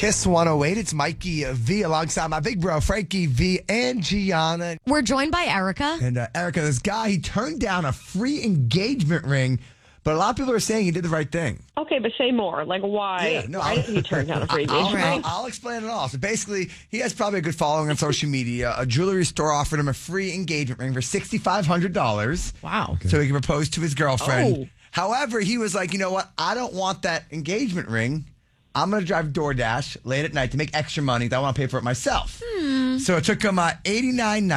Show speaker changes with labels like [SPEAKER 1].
[SPEAKER 1] Kiss 108. It's Mikey V alongside my big bro, Frankie V and Gianna.
[SPEAKER 2] We're joined by Erica.
[SPEAKER 1] And Erica, this guy, he turned down a free engagement ring, but a lot of people are saying he did the right thing.
[SPEAKER 3] Okay, but say more. Like, why? Why did he turn down a free engagement ring?
[SPEAKER 1] I'll explain it all. So basically, he has probably a good following on social media. A jewelry store offered him a free engagement ring for $6,500.
[SPEAKER 2] Wow.
[SPEAKER 1] So he could propose to his girlfriend.
[SPEAKER 3] Oh.
[SPEAKER 1] However, he was like, you know what? I don't want that engagement ring. I'm going to drive DoorDash late at night to make extra money. I want to pay for it myself. So it took him 89 nights.